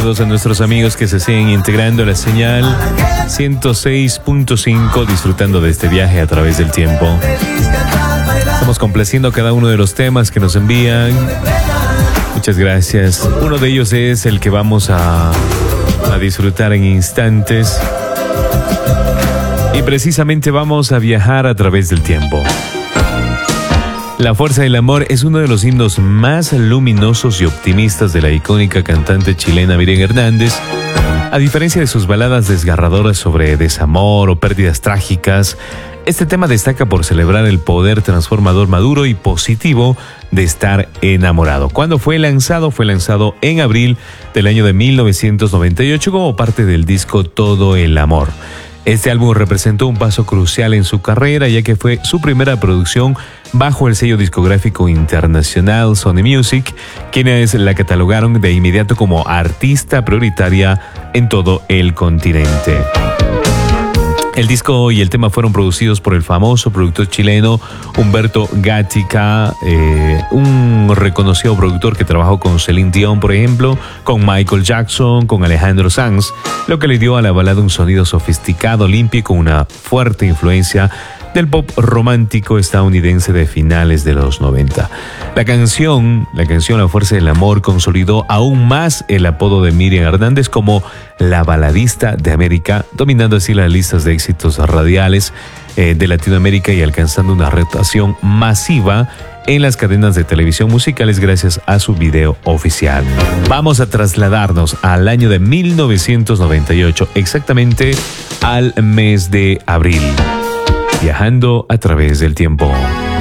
Saludos a nuestros amigos que se siguen integrando a la señal 106.5, disfrutando de este viaje a través del tiempo. Estamos complaciendo cada uno de los temas que nos envían. Muchas gracias. Uno de ellos es el que vamos a disfrutar en instantes. Y precisamente vamos a viajar a través del tiempo. La fuerza del amor es uno de los himnos más luminosos y optimistas de la icónica cantante chilena Miriam Hernández. A diferencia de sus baladas desgarradoras sobre desamor o pérdidas trágicas, este tema destaca por celebrar el poder transformador maduro y positivo de estar enamorado. ¿Cuándo fue lanzado? Fue lanzado en abril del año de 1998 como parte del disco Todo el Amor. Este álbum representó un paso crucial en su carrera, ya que fue su primera producción bajo el sello discográfico internacional Sony Music, quienes la catalogaron de inmediato como artista prioritaria en todo el continente. El disco y el tema fueron producidos por el famoso productor chileno Humberto Gatica, un reconocido productor que trabajó con Celine Dion, por ejemplo, con Michael Jackson, con Alejandro Sanz, lo que le dio a la balada un sonido sofisticado, limpio y con una fuerte influencia del pop romántico estadounidense de finales de los 90. La canción La Fuerza del Amor consolidó aún más el apodo de Miriam Hernández como la baladista de América, dominando así las listas de éxitos radiales de Latinoamérica y alcanzando una rotación masiva en las cadenas de televisión musicales gracias a su video oficial. Vamos a trasladarnos al año de 1998, exactamente al mes de abril. Viajando a través del tiempo.